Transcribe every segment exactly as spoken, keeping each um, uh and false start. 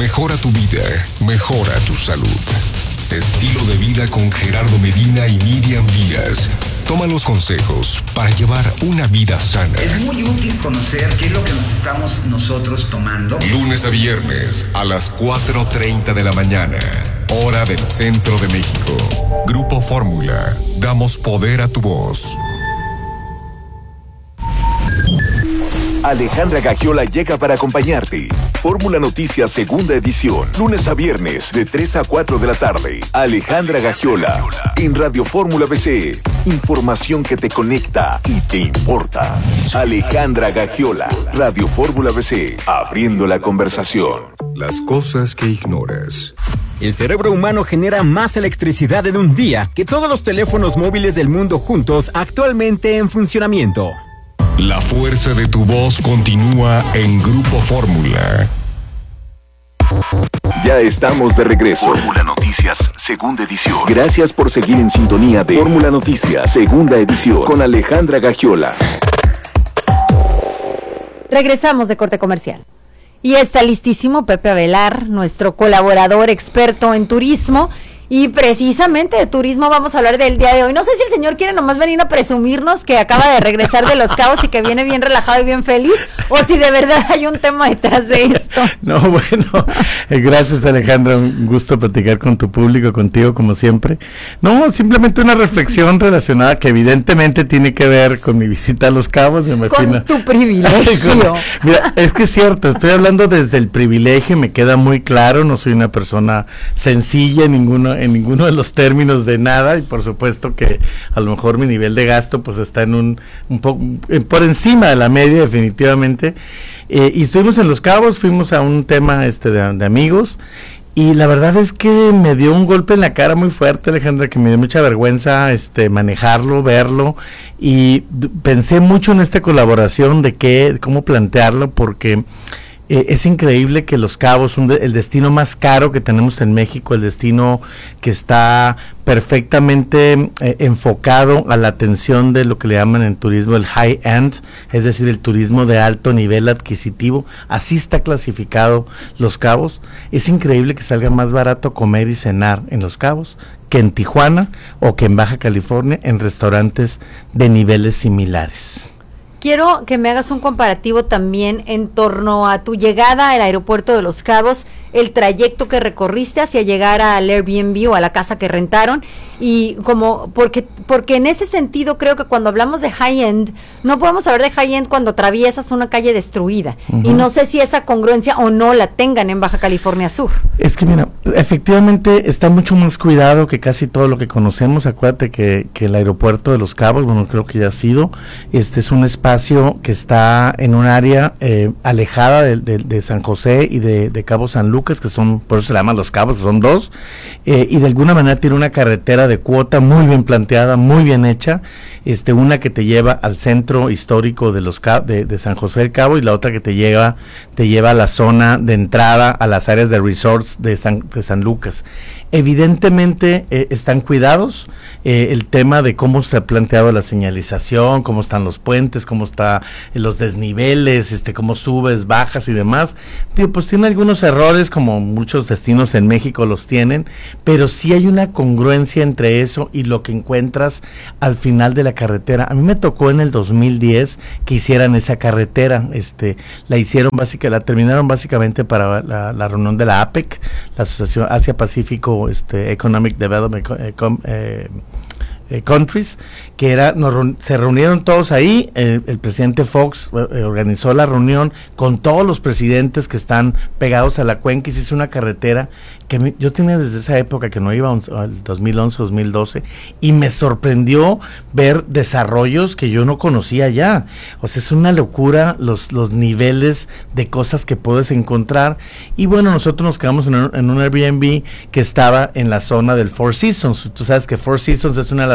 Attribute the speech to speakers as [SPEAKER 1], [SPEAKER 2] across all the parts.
[SPEAKER 1] Mejora tu vida, mejora tu salud. Estilo de vida con Gerardo Medina y Miriam Díaz. Toma los consejos para llevar una vida sana.
[SPEAKER 2] Es muy útil conocer qué es lo que nos estamos nosotros tomando.
[SPEAKER 1] Lunes a viernes a las cuatro treinta de la mañana, hora del centro de México. Grupo Fórmula. Damos poder a tu voz.
[SPEAKER 3] Alejandra Gagiola llega para acompañarte. Fórmula Noticias Segunda Edición. Lunes a viernes de tres a cuatro de la tarde. Alejandra Gagiola en Radio Fórmula B C. Información que te conecta y te importa. Alejandra Gagiola, Radio Fórmula B C. Abriendo la conversación.
[SPEAKER 1] Las cosas que ignoras.
[SPEAKER 4] El cerebro humano genera más electricidad en un día que todos los teléfonos móviles del mundo juntos actualmente en funcionamiento.
[SPEAKER 1] La fuerza de tu voz continúa en Grupo Fórmula.
[SPEAKER 3] Ya estamos de regreso. Fórmula Noticias, Segunda Edición. Gracias por seguir en sintonía de Fórmula Noticias, Segunda Edición, con Alejandra Gagiola.
[SPEAKER 5] Regresamos de corte comercial. Y está listísimo Pepe Avelar, nuestro colaborador experto en turismo. Y precisamente de turismo vamos a hablar del día de hoy. No sé si el señor quiere nomás venir a presumirnos que acaba de regresar de Los Cabos y que viene bien relajado y bien feliz, o si de verdad hay un tema detrás de esto.
[SPEAKER 6] No, bueno, eh, gracias Alejandra, un gusto platicar con tu público, contigo como siempre. No, simplemente una reflexión relacionada que evidentemente tiene que ver con mi visita a Los Cabos, me imagino.
[SPEAKER 5] Con tu privilegio.
[SPEAKER 6] Con, mira, es que es cierto, estoy hablando desde el privilegio, me queda muy claro, no soy una persona sencilla en ninguno en ninguno de los términos de nada, y por supuesto que a lo mejor mi nivel de gasto pues está en un, un poco por encima de la media definitivamente, eh, y estuvimos en Los Cabos, fuimos a un tema este de, de amigos, y la verdad es que me dio un golpe en la cara muy fuerte, Alejandra, que me dio mucha vergüenza este manejarlo, verlo, y d- pensé mucho en esta colaboración de qué, cómo plantearlo, porque Eh, es increíble que Los Cabos, un de, el destino más caro que tenemos en México, el destino que está perfectamente eh, enfocado a la atención de lo que le llaman en turismo el high end, es decir, el turismo de alto nivel adquisitivo, así está clasificado Los Cabos. Es increíble que salga más barato comer y cenar en Los Cabos que en Tijuana o que en Baja California en restaurantes de niveles similares.
[SPEAKER 5] Quiero que me hagas un comparativo también en torno a tu llegada al aeropuerto de Los Cabos, el trayecto que recorriste hacia llegar al Airbnb o a la casa que rentaron, y como porque porque en ese sentido creo que cuando hablamos de high end no podemos hablar de high end cuando atraviesas una calle destruida, uh-huh. Y no sé si esa congruencia o no la tengan en Baja California Sur.
[SPEAKER 6] Es que mira, efectivamente está mucho más cuidado que casi todo lo que conocemos. Acuérdate que, que el aeropuerto de Los Cabos, bueno, creo que ya ha sido, este es un espacio que está en un área eh, alejada de, de, de San José y de, de Cabo San Lucas, que son, por eso se llaman Los Cabos, son dos, eh, y de alguna manera tiene una carretera de cuota muy bien planteada, muy bien hecha, este una que te lleva al centro histórico de los de, de San José del Cabo, y la otra que te lleva te lleva a la zona de entrada a las áreas de resorts de San, de San Lucas. Evidentemente eh, están cuidados, eh, el tema de cómo se ha planteado la señalización, cómo están los puentes, cómo están eh, los desniveles, este cómo subes, bajas y demás. Digo, pues tiene algunos errores, como muchos destinos en México los tienen, pero sí hay una congruencia entre eso y lo que encuentras al final de la carretera. A mí me tocó en el dos mil diez que hicieran esa carretera, este la hicieron básicamente, la terminaron básicamente para la, la reunión de la A P E C, la Asociación Asia Pacífico este Economic Development eh, eh, eh, Countries, que era nos, se reunieron todos ahí, eh, el presidente Fox eh, organizó la reunión con todos los presidentes que están pegados a la cuenca, y se hizo una carretera que me, yo tenía desde esa época que no iba al dos mil once, dos mil doce, y me sorprendió ver desarrollos que yo no conocía ya. O sea, es una locura los los niveles de cosas que puedes encontrar. Y bueno, nosotros nos quedamos en un, en un Airbnb que estaba en la zona del Four Seasons. Tú sabes que Four Seasons es una de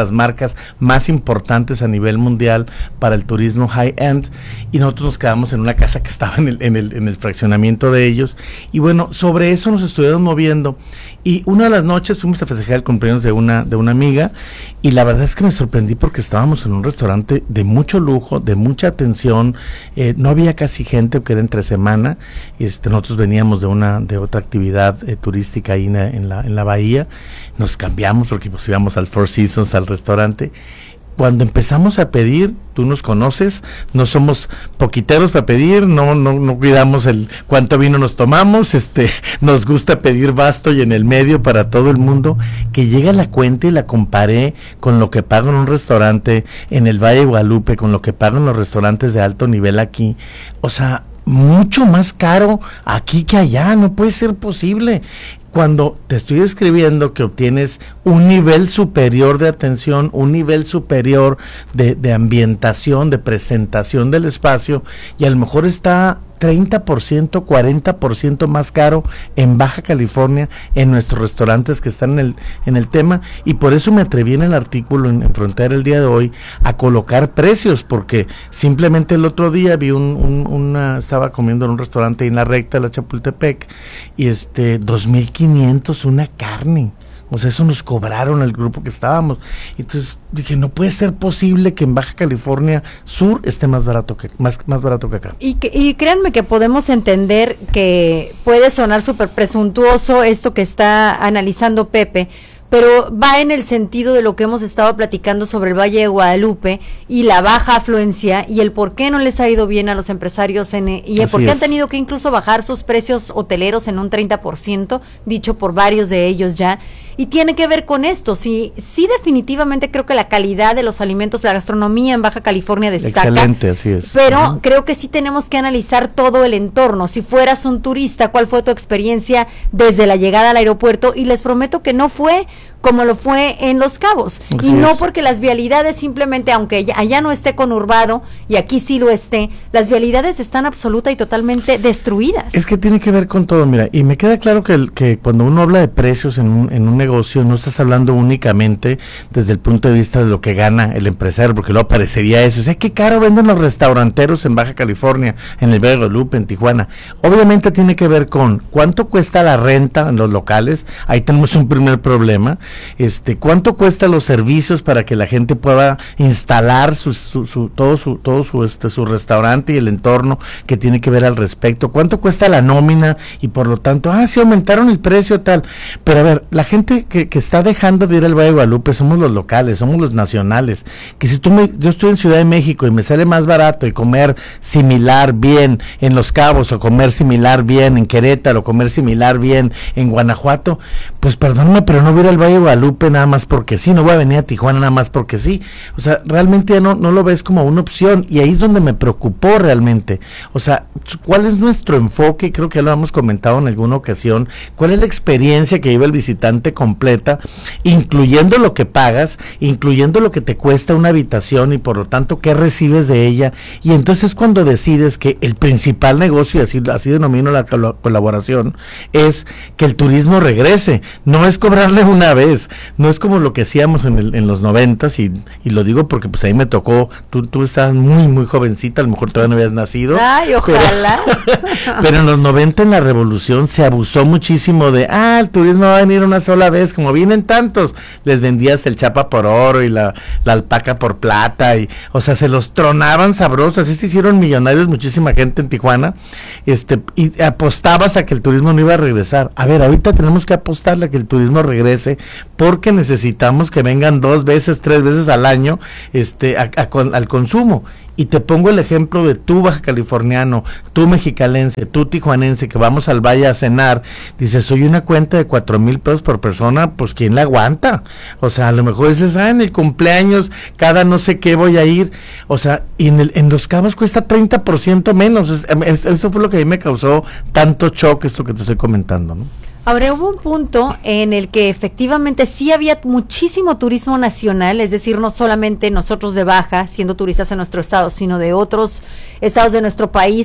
[SPEAKER 6] las marcas más importantes a nivel mundial para el turismo high-end, y nosotros nos quedamos en una casa que estaba en el, en el, en el fraccionamiento de ellos, y bueno, sobre eso nos estuvimos moviendo, y una de las noches fuimos a festejar el cumpleaños de una, de una amiga, y la verdad es que me sorprendí porque estábamos en un restaurante de mucho lujo, de mucha atención, eh, no había casi gente, porque era entre semana, este, nosotros veníamos de una, de otra actividad eh, turística ahí en la, en la, en la bahía, nos cambiamos porque pues íbamos al Four Seasons, al restaurante. Cuando empezamos a pedir, tú nos conoces, no somos poquiteros para pedir, no no no cuidamos el cuánto vino nos tomamos, este nos gusta pedir vasto y en el medio para todo el mundo, que llega la cuenta y la comparé con lo que pago en un restaurante en el Valle de Guadalupe, con lo que pago en los restaurantes de alto nivel aquí, o sea, mucho más caro aquí que allá, no puede ser posible. Cuando te estoy describiendo que obtienes un nivel superior de atención, un nivel superior de, de ambientación, de presentación del espacio, y a lo mejor está treinta por ciento, cuarenta por ciento más caro en Baja California, en nuestros restaurantes que están en el, en el tema, y por eso me atreví en el artículo en, en Frontera el día de hoy a colocar precios, porque simplemente el otro día vi un, un una, estaba comiendo en un restaurante en la recta de la Chapultepec, y este, dos mil quinientos una carne. O sea, eso nos cobraron el grupo que estábamos. Entonces dije, no puede ser posible que en Baja California Sur esté más barato que más, más barato que acá.
[SPEAKER 5] Y, que, y créanme que podemos entender que puede sonar súper presuntuoso esto que está analizando Pepe, pero va en el sentido de lo que hemos estado platicando sobre el Valle de Guadalupe y la baja afluencia y el por qué no les ha ido bien a los empresarios en, y el por qué han tenido que incluso bajar sus precios hoteleros en un treinta por ciento, dicho por varios de ellos ya. Y tiene que ver con esto, sí, sí definitivamente creo que la calidad de los alimentos, la gastronomía en Baja California destaca.
[SPEAKER 6] Excelente, así es.
[SPEAKER 5] Pero
[SPEAKER 6] uh-huh.
[SPEAKER 5] creo que sí tenemos que analizar todo el entorno. Si fueras un turista, ¿cuál fue tu experiencia desde la llegada al aeropuerto? Y les prometo que no fue como lo fue en Los Cabos.
[SPEAKER 6] Así
[SPEAKER 5] y no
[SPEAKER 6] es.
[SPEAKER 5] porque las vialidades simplemente, aunque allá no esté conurbado y aquí sí lo esté, las vialidades están absoluta y totalmente destruidas.
[SPEAKER 6] Es que tiene que ver con todo, mira, y me queda claro que, el, que cuando uno habla de precios en un, en un negocio, no estás hablando únicamente desde el punto de vista de lo que gana el empresario, porque luego parecería eso, o sea, qué caro venden los restauranteros en Baja California, en el Valle de Guadalupe, en Tijuana. Obviamente tiene que ver con cuánto cuesta la renta en los locales, ahí tenemos un primer problema, este, cuánto cuesta los servicios para que la gente pueda instalar su, su, su, todo su, todo su, este, su restaurante y el entorno que tiene que ver al respecto, cuánto cuesta la nómina y por lo tanto, ah, sí aumentaron el precio tal, pero a ver, la gente que, que está dejando de ir al Valle de Guadalupe somos los locales, somos los nacionales, que si tú me, yo estoy en Ciudad de México y me sale más barato y comer similar bien en Los Cabos o comer similar bien en Querétaro o comer similar bien en Guanajuato, pues perdóname, pero no voy a ir al Valle de Guadalupe nada más porque sí, no voy a venir a Tijuana nada más porque sí, o sea, realmente ya no, no lo ves como una opción, y ahí es donde me preocupó realmente, o sea, ¿cuál es nuestro enfoque? Creo que ya lo hemos comentado en alguna ocasión, ¿cuál es la experiencia que lleva el visitante completa, incluyendo lo que pagas, incluyendo lo que te cuesta una habitación y por lo tanto qué recibes de ella? Y entonces cuando decides que el principal negocio, y así, así denomino la col- colaboración, es que el turismo regrese, no es cobrarle una vez, no es como lo que hacíamos en, el, en los noventas, y, y lo digo porque pues ahí me tocó, tú, tú estabas muy muy jovencita, a lo mejor todavía no habías nacido.
[SPEAKER 5] Ay, ojalá.
[SPEAKER 6] Pero, pero en los noventa en la revolución se abusó muchísimo de, ah, el turismo va a venir una sola vez, como vienen tantos, les vendías el chapa por oro y la, la alpaca por plata, y, o sea, se los tronaban sabrosos, así se hicieron millonarios muchísima gente en Tijuana, este, y apostabas a que el turismo no iba a regresar. A ver, ahorita tenemos que apostarle a que el turismo regrese, porque necesitamos que vengan dos veces, tres veces al año, este, a, a, a, al consumo. Y te pongo el ejemplo de tú baja californiano, tú mexicalense, tú tijuanense, que vamos al valle a cenar, dices, soy una cuenta de cuatro mil pesos por persona, pues ¿quién la aguanta? O sea, a lo mejor dices, ah, en el cumpleaños, cada no sé qué voy a ir, o sea, y en, el, en Los Cabos cuesta treinta por ciento menos, es, es, eso fue lo que a mí me causó tanto shock, esto que te estoy comentando, ¿no?
[SPEAKER 5] Ahora, hubo un punto en el que efectivamente sí había muchísimo turismo nacional, es decir, no solamente nosotros de Baja, siendo turistas en nuestro estado, sino de otros estados de nuestro país,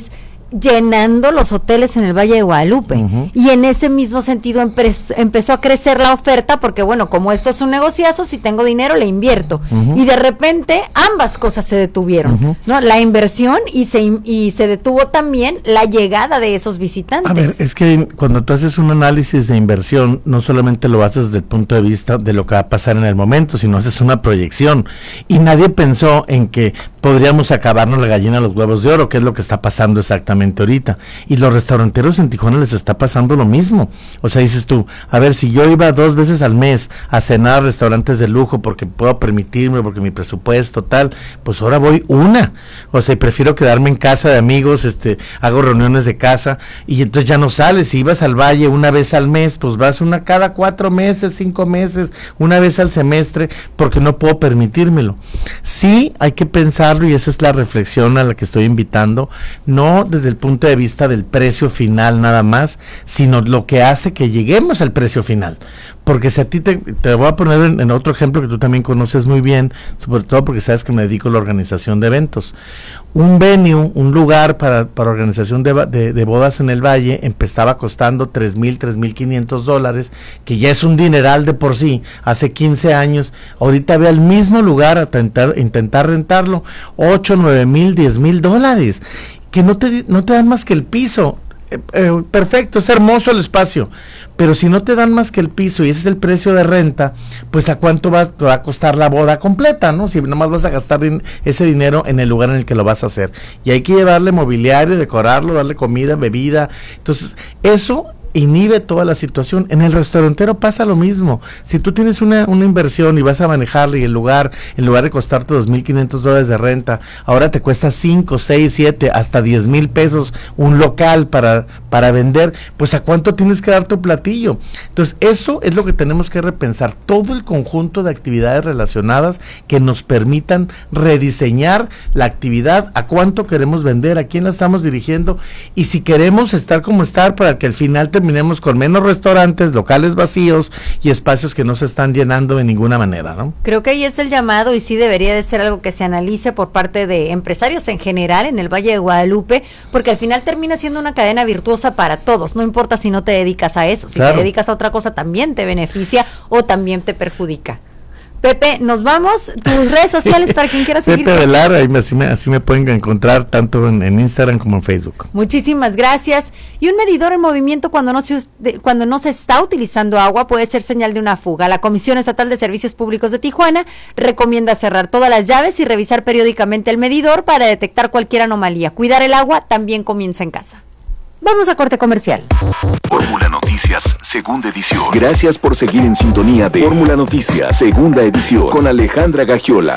[SPEAKER 5] llenando los hoteles en el Valle de Guadalupe. Uh-huh. Y en ese mismo sentido empe- empezó a crecer la oferta, porque bueno, como esto es un negociazo, si tengo dinero le invierto. Uh-huh. Y de repente ambas cosas se detuvieron, uh-huh. ¿no? La inversión y se, y se detuvo también la llegada de esos visitantes.
[SPEAKER 6] A ver, es que cuando tú haces un análisis de inversión, no solamente lo haces desde el punto de vista de lo que va a pasar en el momento, sino haces una proyección. Y nadie pensó en que podríamos acabarnos la gallina a los huevos de oro, que es lo que está pasando exactamente ahorita. Y los restauranteros en Tijuana les está pasando lo mismo. O sea, dices tú, a ver, si yo iba dos veces al mes a cenar a restaurantes de lujo porque puedo permitirme, porque mi presupuesto tal, pues ahora voy una. O sea, prefiero quedarme en casa de amigos, este, hago reuniones de casa, y entonces ya no sales. Si ibas al Valle una vez al mes, pues vas una cada cuatro meses, cinco meses, una vez al semestre, porque no puedo permitírmelo. Sí, hay que pensar, y esa es la reflexión a la que estoy invitando, no desde el punto de vista del precio final nada más, sino lo que hace que lleguemos al precio final. Porque si a ti te, te voy a poner en, en otro ejemplo que tú también conoces muy bien, sobre todo porque sabes que me dedico a la organización de eventos. Un venue, un lugar para, para organización de, de, de bodas en el Valle, empezaba costando tres mil, tres mil quinientos dólares, que ya es un dineral de por sí, hace quince años. Ahorita ve al mismo lugar a tentar, intentar rentarlo, ocho, nueve mil, diez mil dólares, que no te, no te dan más que el piso. Eh, eh, perfecto, es hermoso el espacio, pero si no te dan más que el piso y ese es el precio de renta, pues a cuánto va, te va a costar la boda completa, ¿no? Si nomás vas a gastar din- ese dinero en el lugar en el que lo vas a hacer, y hay que llevarle mobiliario, decorarlo, darle comida, bebida. Entonces eso inhibe toda la situación. En el restaurantero pasa lo mismo. Si tú tienes una, una inversión y vas a manejarle, y el lugar, en lugar de costarte dos mil quinientos dólares de renta, ahora te cuesta cinco, seis, siete, hasta diez mil pesos un local para, para vender, pues ¿a cuánto tienes que dar tu platillo? Entonces eso es lo que tenemos que repensar, todo el conjunto de actividades relacionadas que nos permitan rediseñar la actividad, a cuánto queremos vender, a quién la estamos dirigiendo, y si queremos estar como estar para que al final terminemos con menos restaurantes, locales vacíos y espacios que no se están llenando de ninguna manera, ¿no?
[SPEAKER 5] Creo que ahí es el llamado, y sí debería de ser algo que se analice por parte de empresarios en general en el Valle de Guadalupe, porque al final termina siendo una cadena virtuosa para todos, no importa si no te dedicas a eso, si claro. te dedicas a otra cosa también te beneficia o también te perjudica. Pepe, nos vamos, tus redes sociales para quien quiera seguir.
[SPEAKER 6] Pepe Velar, ahí me, así, me, así me pueden encontrar tanto en, en Instagram como en Facebook.
[SPEAKER 5] Muchísimas gracias. Y un medidor en movimiento cuando no se cuando no se está utilizando agua puede ser señal de una fuga. La Comisión Estatal de Servicios Públicos de Tijuana recomienda cerrar todas las llaves y revisar periódicamente el medidor para detectar cualquier anomalía. Cuidar el agua también comienza en casa. Vamos a corte comercial.
[SPEAKER 3] Fórmula Noticias, segunda edición. Gracias por seguir en sintonía de Fórmula Noticias, segunda edición, con Alejandra Gagiola.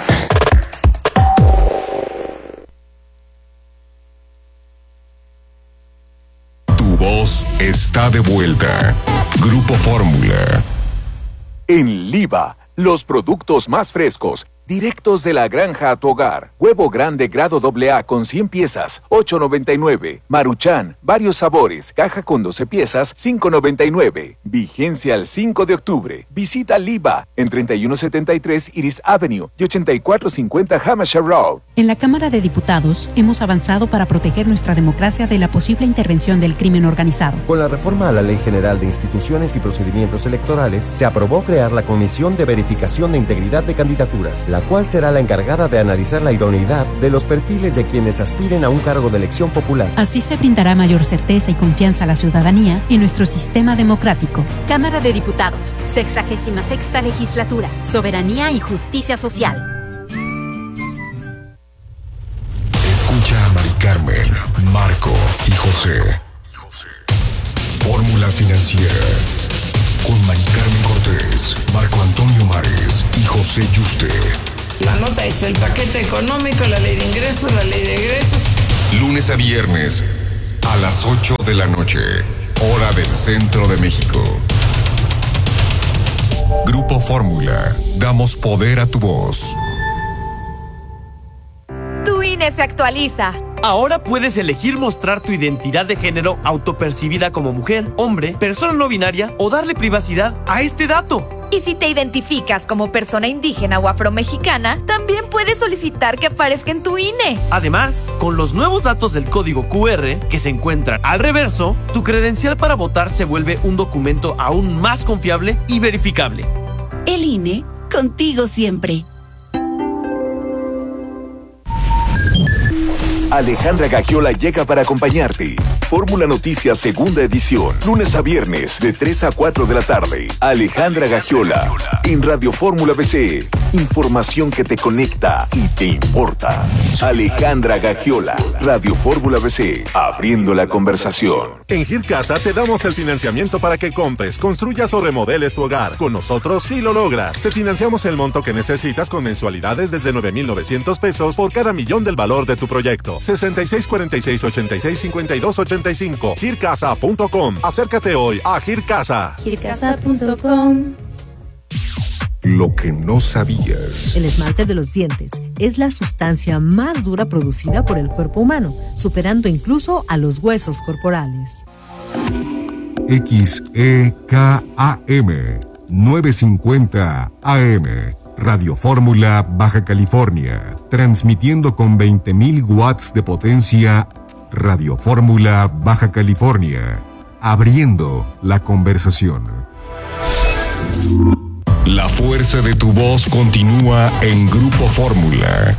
[SPEAKER 1] Tu voz está de vuelta. Grupo Fórmula.
[SPEAKER 3] En Liva, los productos más frescos, directos de la granja a tu hogar. Huevo grande grado doble A con cien piezas, ocho noventa y nueve. Maruchan, varios sabores, caja con doce piezas, cinco noventa y nueve. Vigencia al cinco de octubre. Visita Liva en treinta y uno setenta y tres Iris Avenue y ochenta y cuatro cincuenta Hampshire Road.
[SPEAKER 7] En la Cámara de Diputados hemos avanzado para proteger nuestra democracia de la posible intervención del crimen organizado.
[SPEAKER 8] Con la reforma a la Ley General de Instituciones y Procedimientos Electorales, se aprobó crear la Comisión de Verificación de Integridad de Candidaturas, la cual será la encargada de analizar la idoneidad de los perfiles de quienes aspiren a un cargo de elección popular.
[SPEAKER 7] Así se brindará mayor certeza y confianza a la ciudadanía en nuestro sistema democrático.
[SPEAKER 9] Cámara de Diputados, sexagésima sexta legislatura, soberanía y justicia social.
[SPEAKER 1] Escucha a Mari Carmen, Marco y José. Fórmula Financiera. Con Mari Carmen Cortés, Marco Antonio Mares y José Yuste.
[SPEAKER 10] La nota es el paquete económico, la ley de ingresos, la ley de egresos.
[SPEAKER 1] Lunes a viernes a las ocho de la noche, hora del centro de México. Grupo Fórmula, damos poder a tu voz.
[SPEAKER 9] Tu I N E se actualiza.
[SPEAKER 11] Ahora puedes elegir mostrar tu identidad de género autopercibida como mujer, hombre, persona no binaria o darle privacidad a este dato.
[SPEAKER 12] Y si te identificas como persona indígena o afromexicana, también puedes solicitar que aparezca en tu I N E.
[SPEAKER 11] Además, con los nuevos datos del código Q R que se encuentran al reverso, tu credencial para votar se vuelve un documento aún más confiable y verificable.
[SPEAKER 13] El I N E, contigo siempre.
[SPEAKER 3] Alejandra Gagiola llega para acompañarte. Fórmula Noticias Segunda Edición, lunes a viernes de tres a cuatro de la tarde. Alejandra Gagiola, en Radio Fórmula B C. Información que te conecta y te importa. Alejandra Gagiola, Radio Fórmula B C, abriendo la conversación.
[SPEAKER 14] En Gircasa te damos el financiamiento para que compres, construyas o remodeles tu hogar. Con nosotros sí lo logras. Te financiamos el monto que necesitas con mensualidades desde nueve mil novecientos pesos por cada millón del valor de tu proyecto. sesenta y seis cuarenta y seis ochenta y seis cincuenta y dos ochenta y cinco. Gircasa punto com. Acércate hoy a Gircasa.
[SPEAKER 15] Gircasa punto com.
[SPEAKER 1] Lo que no sabías.
[SPEAKER 15] El esmalte de los dientes es la sustancia más dura producida por el cuerpo humano, superando incluso a los huesos corporales.
[SPEAKER 1] X E K A M novecientos cincuenta A M Radio Fórmula Baja California, transmitiendo con veinte mil watts de potencia. Radio Fórmula Baja California, abriendo la conversación. La fuerza de tu voz continúa en Grupo Fórmula.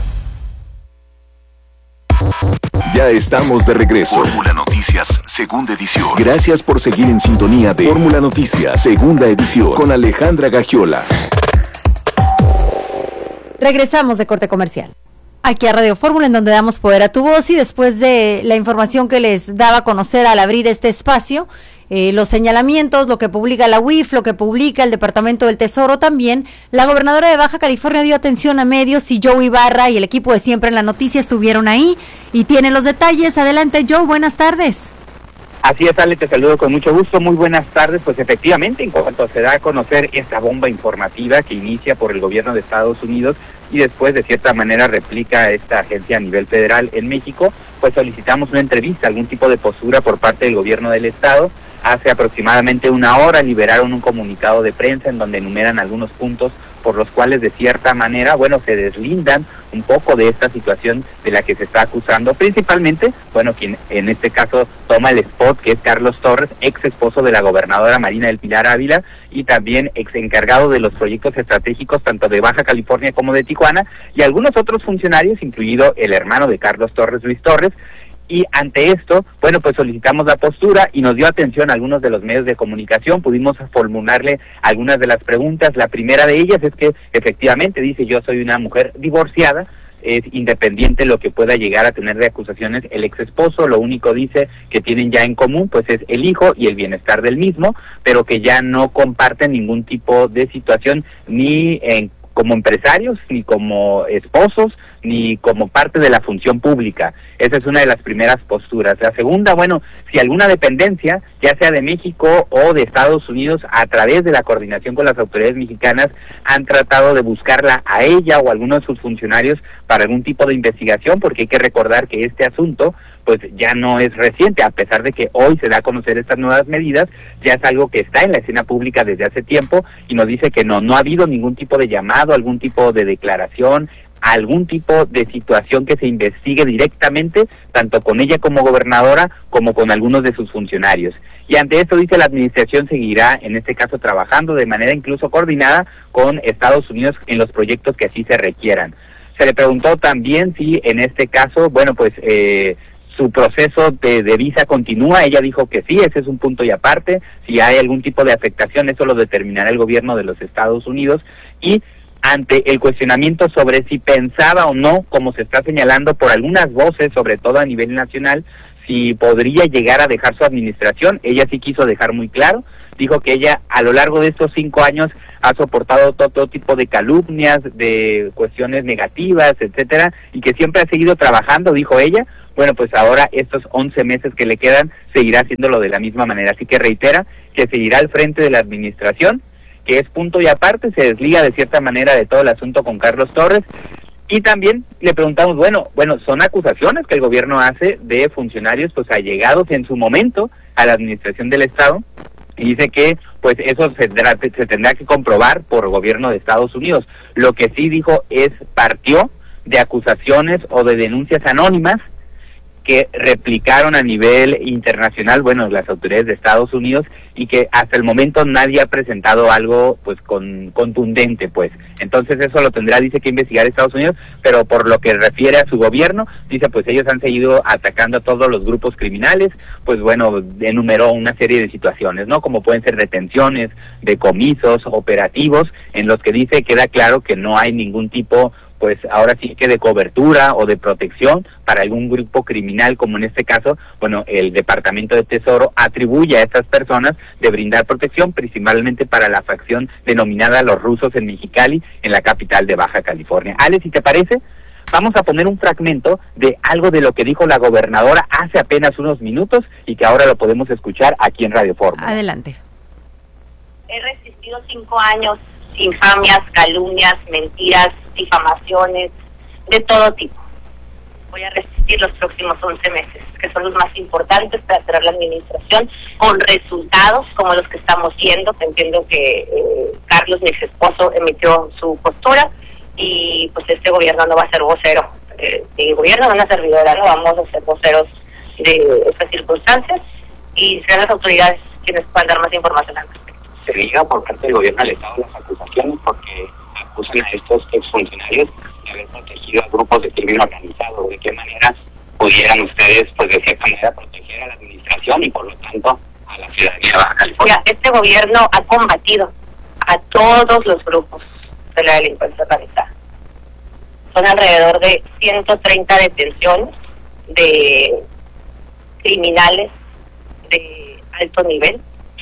[SPEAKER 3] Ya estamos de regreso. Fórmula Noticias, segunda edición. Gracias por seguir en sintonía de Fórmula Noticias, segunda edición, con Alejandra Gagiola.
[SPEAKER 5] Regresamos de corte comercial. Aquí a Radio Fórmula, en donde damos poder a tu voz, y después de la información que les daba a conocer al abrir este espacio, eh, los señalamientos, lo que publica la U I F, lo que publica el Departamento del Tesoro también, la gobernadora de Baja California dio atención a medios y Joe Ibarra y el equipo de Siempre en la Noticia estuvieron ahí y tienen los detalles. Adelante, Joe, buenas tardes.
[SPEAKER 16] Así es, Ale, te saludo con mucho gusto. Muy buenas tardes. Pues efectivamente, en cuanto se da a conocer esta bomba informativa que inicia por el gobierno de Estados Unidos y después de cierta manera replica esta agencia a nivel federal en México, pues solicitamos una entrevista, algún tipo de postura por parte del gobierno del estado. Hace aproximadamente una hora liberaron un comunicado de prensa en donde enumeran algunos puntos por los cuales de cierta manera, bueno, se deslindan un poco de esta situación de la que se está acusando, principalmente, bueno, quien en este caso toma el spot, que es Carlos Torres, ex esposo de la gobernadora Marina del Pilar Ávila, y también ex encargado de los proyectos estratégicos tanto de Baja California como de Tijuana, y algunos otros funcionarios, incluido el hermano de Carlos Torres, Luis Torres. Y ante esto, bueno, pues solicitamos la postura y nos dio atención a algunos de los medios de comunicación, pudimos formularle algunas de las preguntas. La primera de ellas es que efectivamente dice: yo soy una mujer divorciada, es independiente lo que pueda llegar a tener de acusaciones el ex esposo, lo único dice que tienen ya en común pues es el hijo y el bienestar del mismo, pero que ya no comparten ningún tipo de situación ni en como empresarios, ni como esposos, ni como parte de la función pública. Esa es una de las primeras posturas. La segunda, bueno, si alguna dependencia, ya sea de México o de Estados Unidos, a través de la coordinación con las autoridades mexicanas, han tratado de buscarla a ella o a algunos de sus funcionarios para algún tipo de investigación, porque hay que recordar que este asunto pues ya no es reciente, a pesar de que hoy se da a conocer estas nuevas medidas, ya es algo que está en la escena pública desde hace tiempo y nos dice que no, no ha habido ningún tipo de llamado, algún tipo de declaración, algún tipo de situación que se investigue directamente, tanto con ella como gobernadora, como con algunos de sus funcionarios. Y ante esto dice la administración seguirá, en este caso, trabajando de manera incluso coordinada con Estados Unidos en los proyectos que así se requieran. Se le preguntó también si en este caso, bueno, pues eh, su proceso de, de visa continúa. Ella dijo que sí, ese es un punto y aparte. Si hay algún tipo de afectación, eso lo determinará el gobierno de los Estados Unidos. Y ante el cuestionamiento sobre si pensaba o no, como se está señalando por algunas voces, sobre todo a nivel nacional, si podría llegar a dejar su administración, ella sí quiso dejar muy claro, dijo que ella a lo largo de estos cinco años ha soportado todo, todo tipo de calumnias, de cuestiones negativas, etcétera, y que siempre ha seguido trabajando, dijo ella. Bueno, pues ahora estos once meses que le quedan seguirá haciéndolo de la misma manera, así que reitera que seguirá al frente de la administración, que es punto y aparte, se desliga de cierta manera de todo el asunto con Carlos Torres. Y también le preguntamos, bueno, bueno, son acusaciones que el gobierno hace de funcionarios pues allegados en su momento a la administración del Estado, y dice que pues eso se tendrá, se tendrá que comprobar por el gobierno de Estados Unidos. Lo que sí dijo es, partió de acusaciones o de denuncias anónimas que replicaron a nivel internacional, bueno, las autoridades de Estados Unidos, y que hasta el momento nadie ha presentado algo pues con contundente, pues. Entonces eso lo tendrá, dice, que investigar Estados Unidos, pero por lo que refiere a su gobierno, dice, pues ellos han seguido atacando a todos los grupos criminales, pues bueno, enumeró una serie de situaciones, ¿no? Como pueden ser detenciones, decomisos, operativos, en los que dice, queda claro que no hay ningún tipo, pues ahora sí que de cobertura o de protección para algún grupo criminal, como en este caso, bueno, el Departamento de Tesoro atribuye a estas personas de brindar protección, principalmente para la facción denominada Los Rusos en Mexicali, en la capital de Baja California. Ale, si te parece, vamos a poner un fragmento de algo de lo que dijo la gobernadora hace apenas unos minutos y que ahora lo podemos escuchar aquí en Radio Fórmula.
[SPEAKER 5] Adelante.
[SPEAKER 17] He resistido cinco años, infamias, calumnias, mentiras, difamaciones, de todo tipo. Voy a resistir los próximos once meses, que son los más importantes para cerrar la administración, con resultados como los que estamos viendo. Entiendo que eh, Carlos, mi ex esposo, emitió su postura, y pues este gobierno no va a ser vocero. Eh, mi gobierno no es una servidora, no vamos a ser voceros de estas circunstancias, y serán las autoridades quienes puedan dar más información al respecto.
[SPEAKER 16] Se diga por parte del gobierno del Estado las acusaciones, porque acusan a estos exfuncionarios de haber protegido a grupos de crimen organizado. ¿De qué manera pudieran ustedes, pues de cierta manera, proteger a la administración y por lo tanto a la ciudadanía de Baja California?
[SPEAKER 17] Mira, este gobierno ha combatido a todos los grupos de la delincuencia organizada. Son alrededor de ciento treinta detenciones de criminales de alto nivel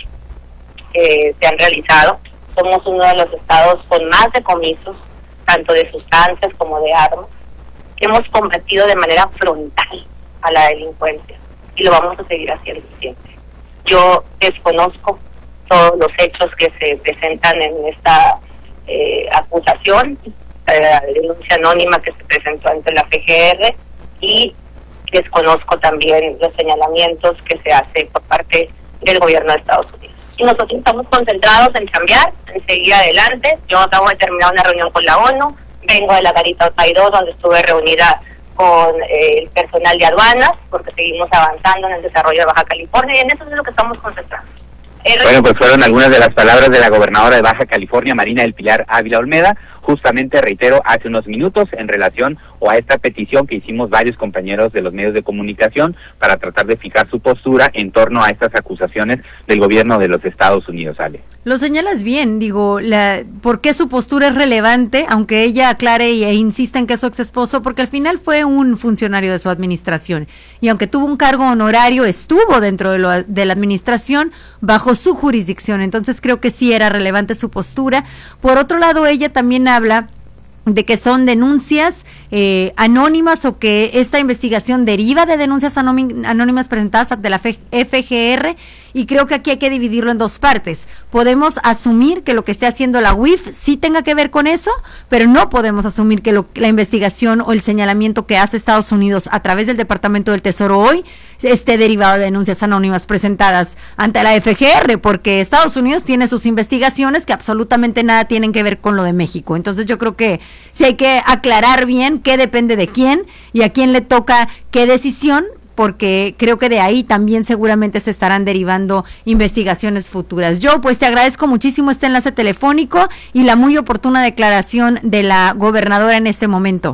[SPEAKER 17] que se han realizado. Somos uno de los estados con más decomisos, tanto de sustancias como de armas. Hemos combatido de manera frontal a la delincuencia y lo vamos a seguir haciendo siempre. Yo desconozco todos los hechos que se presentan en esta eh, acusación, la denuncia anónima que se presentó ante la F G R, y desconozco también los señalamientos que se hace por parte del gobierno de Estados Unidos. Y nosotros estamos concentrados en cambiar, en seguir adelante. Yo acabo de terminar una reunión con la ONU, vengo de la Garita Otay dos, donde estuve reunida con eh, el personal de aduanas, porque seguimos avanzando en el desarrollo de Baja California, y en eso es lo que estamos concentrados. Eh,
[SPEAKER 16] bueno, pues fueron algunas de las palabras de la gobernadora de Baja California, Marina del Pilar Ávila Olmeda, justamente, reitero, hace unos minutos en relación o a esta petición que hicimos varios compañeros de los medios de comunicación para tratar de fijar su postura en torno a estas acusaciones del gobierno de los Estados Unidos, Ale.
[SPEAKER 5] Lo señalas bien, digo, la, ¿por qué su postura es relevante? Aunque ella aclare e insista en que es su ex esposo, porque al final fue un funcionario de su administración, y aunque tuvo un cargo honorario, estuvo dentro de, lo, de la administración bajo su jurisdicción, entonces creo que sí era relevante su postura. Por otro lado, ella también habla de que son denuncias eh, anónimas, o que esta investigación deriva de denuncias anónimas presentadas ante la F G R, y creo que aquí hay que dividirlo en dos partes. Podemos asumir que lo que esté haciendo la U I F sí tenga que ver con eso, pero no podemos asumir que lo, la investigación o el señalamiento que hace Estados Unidos a través del Departamento del Tesoro hoy esté derivado de denuncias anónimas presentadas ante la F G R, porque Estados Unidos tiene sus investigaciones que absolutamente nada tienen que ver con lo de México. Entonces yo creo que sí hay que aclarar bien qué depende de quién y a quién le toca qué decisión, porque creo que de ahí también seguramente se estarán derivando investigaciones futuras. Yo pues te agradezco muchísimo este enlace telefónico y la muy oportuna declaración de la gobernadora en este momento.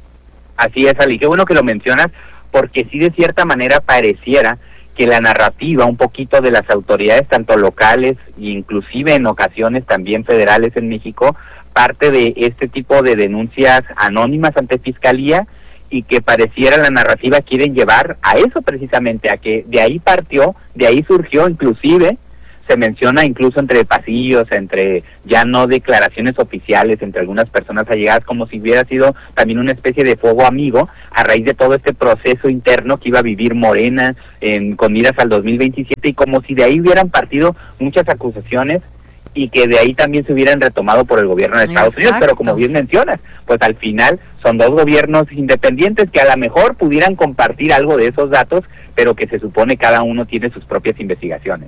[SPEAKER 16] Así es, Ali, qué bueno que lo mencionas, porque sí, de cierta manera pareciera que la narrativa un poquito de las autoridades, tanto locales e inclusive en ocasiones también federales en México, parte de este tipo de denuncias anónimas ante Fiscalía, y que pareciera la narrativa quieren llevar a eso precisamente, a que de ahí partió, de ahí surgió, inclusive se menciona incluso entre pasillos, entre ya no declaraciones oficiales, entre algunas personas allegadas, como si hubiera sido también una especie de fuego amigo a raíz de todo este proceso interno que iba a vivir Morena en, con miras al dos mil veintisiete, y como si de ahí hubieran partido muchas acusaciones y que de ahí también se hubieran retomado por el gobierno de Estados Exacto. Unidos, pero como bien mencionas, pues al final son dos gobiernos independientes que a lo mejor pudieran compartir algo de esos datos, pero que se supone cada uno tiene sus propias investigaciones.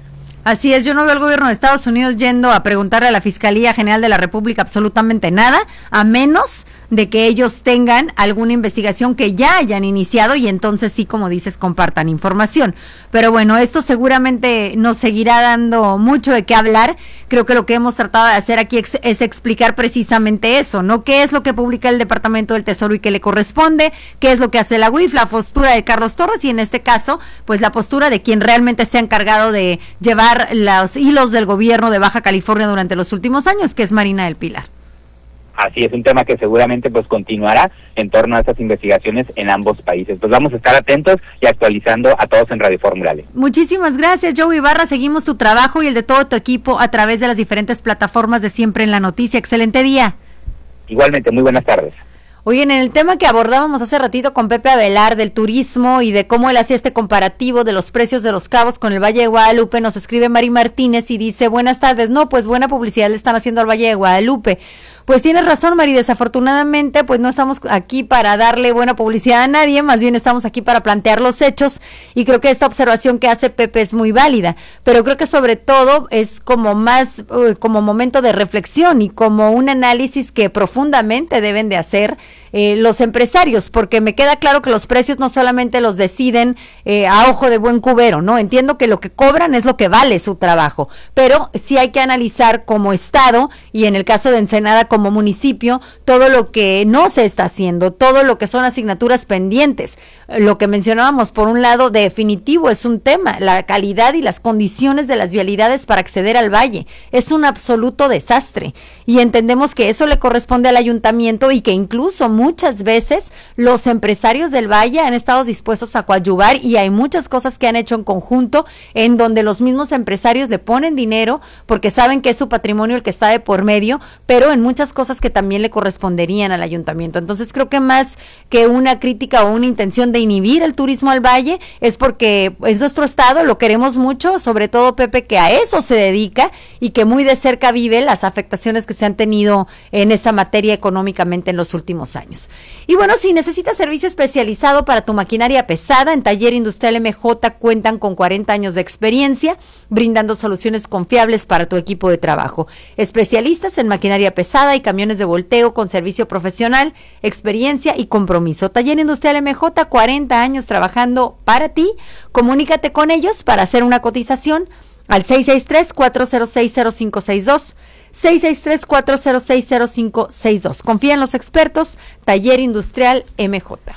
[SPEAKER 5] Así es, yo no veo al gobierno de Estados Unidos yendo a preguntarle a la Fiscalía General de la República absolutamente nada, a menos de que ellos tengan alguna investigación que ya hayan iniciado y entonces sí, como dices, compartan información. Pero bueno, esto seguramente nos seguirá dando mucho de qué hablar. Creo que lo que hemos tratado de hacer aquí ex- es explicar precisamente eso, ¿no? ¿Qué es lo que publica el Departamento del Tesoro y qué le corresponde? ¿Qué es lo que hace la U I F? La postura de Carlos Torres y en este caso, pues la postura de quien realmente se ha encargado de llevar los hilos del gobierno de Baja California durante los últimos años, que es Marina del Pilar.
[SPEAKER 16] Así es, un tema que seguramente pues continuará en torno a estas investigaciones en ambos países. Pues vamos a estar atentos y actualizando a todos en Radio Fórmula.
[SPEAKER 5] Muchísimas gracias, Joe Ibarra. Seguimos tu trabajo y el de todo tu equipo a través de las diferentes plataformas de Siempre en la Noticia. Excelente día.
[SPEAKER 16] Igualmente, muy buenas tardes.
[SPEAKER 5] Oye, en el tema que abordábamos hace ratito con Pepe Avelar del turismo y de cómo él hacía este comparativo de los precios de Los Cabos con el Valle de Guadalupe, nos escribe Mari Martínez y dice, buenas tardes, no, pues buena publicidad le están haciendo al Valle de Guadalupe. Pues tienes razón, Mari, desafortunadamente pues no estamos aquí para darle buena publicidad a nadie, más bien estamos aquí para plantear los hechos y creo que esta observación que hace Pepe es muy válida, pero creo que sobre todo es como más, uh, como momento de reflexión y como un análisis que profundamente deben de hacer eh, los empresarios, porque me queda claro que los precios no solamente los deciden eh, a ojo de buen cubero, ¿no? Entiendo que lo que cobran es lo que vale su trabajo, pero sí hay que analizar como Estado y en el caso de Ensenada como municipio, todo lo que no se está haciendo, todo lo que son asignaturas pendientes. Lo que mencionábamos, por un lado, definitivo es un tema, la calidad y las condiciones de las vialidades para acceder al valle. Es un absoluto desastre y entendemos que eso le corresponde al ayuntamiento y que incluso muchas veces los empresarios del valle han estado dispuestos a coadyuvar y hay muchas cosas que han hecho en conjunto en donde los mismos empresarios le ponen dinero porque saben que es su patrimonio el que está de por medio, pero en muchas cosas que también le corresponderían al ayuntamiento. Entonces creo que más que una crítica o una intención de inhibir el turismo al valle, es porque es nuestro estado, lo queremos mucho, sobre todo Pepe, que a eso se dedica y que muy de cerca vive las afectaciones que se han tenido en esa materia económicamente en los últimos años. Y bueno, si necesitas servicio especializado para tu maquinaria pesada, en Taller Industrial M J cuentan con cuarenta años de experiencia, brindando soluciones confiables para tu equipo de trabajo. Especialistas en maquinaria pesada y camiones de volteo con servicio profesional, experiencia y compromiso. Taller Industrial M J, cuarenta años trabajando para ti. Comunícate con ellos para hacer una cotización al seis seis tres, cuatro cero seis, cero cinco seis dos, seis seis tres, cuatro cero seis, cero cinco seis dos. Confía en los expertos, Taller Industrial M J.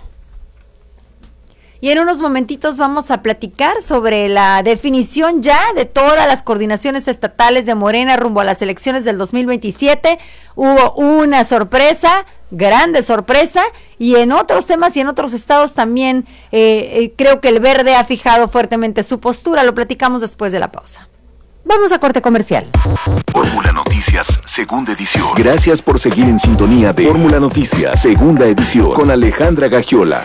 [SPEAKER 5] Y en unos momentitos vamos a platicar sobre la definición ya de todas las coordinaciones estatales de Morena rumbo a las elecciones del dos mil veintisiete. Hubo una sorpresa, grande sorpresa, y en otros temas y en otros estados también eh, eh, creo que el Verde ha fijado fuertemente su postura. Lo platicamos después de la pausa. Vamos a corte comercial.
[SPEAKER 3] Fórmula Noticias, segunda edición. Gracias por seguir en sintonía de Fórmula Noticias, segunda edición, con Alejandra Gagiola.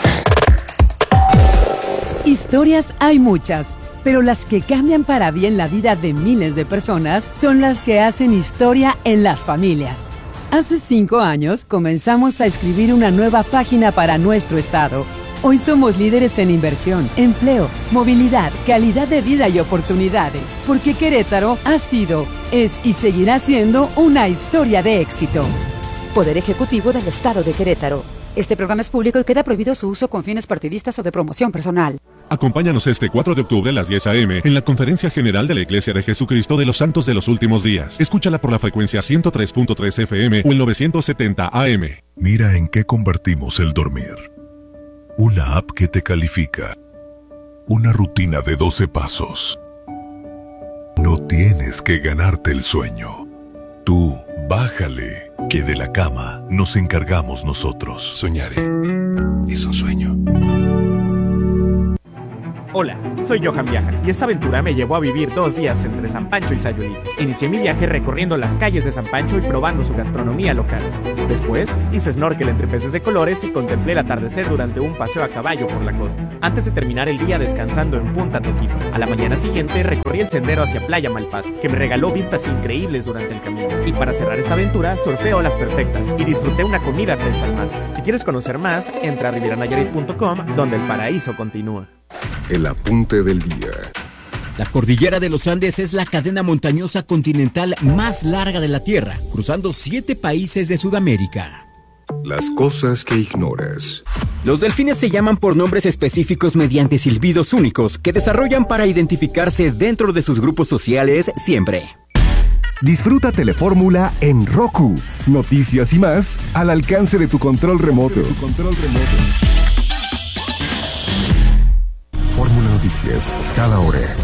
[SPEAKER 18] Historias hay muchas, pero las que cambian para bien la vida de miles de personas son las que hacen historia en las familias. Hace cinco años comenzamos a escribir una nueva página para nuestro estado. Hoy somos líderes en inversión, empleo, movilidad, calidad de vida y oportunidades, porque Querétaro ha sido, es y seguirá siendo una historia de éxito.
[SPEAKER 19] Poder Ejecutivo del Estado de Querétaro. Este programa es público y queda prohibido su uso con fines partidistas o de promoción personal.
[SPEAKER 14] Acompáñanos este cuatro de octubre a las diez a eme en la Conferencia General de la Iglesia de Jesucristo de los Santos de los Últimos Días. Escúchala por la frecuencia ciento tres punto tres efe eme o el novecientos setenta a eme.
[SPEAKER 20] Mira en qué convertimos el dormir. Una app que te califica. Una rutina de doce pasos. No tienes que ganarte el sueño. Tú, bájale, que de la cama nos encargamos nosotros.
[SPEAKER 21] Soñaré. Es un sueño.
[SPEAKER 22] Hola, soy Johan Viaja y esta aventura me llevó a vivir dos días entre San Pancho y Sayulita. Inicié mi viaje recorriendo las calles de San Pancho y probando su gastronomía local. Después, hice snorkel entre peces de colores y contemplé el atardecer durante un paseo a caballo por la costa. Antes de terminar el día descansando en Punta Toquipa. A la mañana siguiente recorrí el sendero hacia Playa Malpaso, que me regaló vistas increíbles durante el camino. Y para cerrar esta aventura, surfé olas perfectas y disfruté una comida frente al mar. Si quieres conocer más, entra a riviera nayarit punto com, donde el paraíso continúa.
[SPEAKER 1] El apunte del día.
[SPEAKER 2] La cordillera de los Andes es la cadena montañosa continental más larga de la Tierra, cruzando siete países de Sudamérica.
[SPEAKER 1] Las cosas que ignoras.
[SPEAKER 2] Los delfines se llaman por nombres específicos mediante silbidos únicos que desarrollan para identificarse dentro de sus grupos sociales siempre.
[SPEAKER 1] Disfruta Telefórmula en Roku. Noticias y más al alcance de tu control remoto. Fórmula Noticias, cada hora.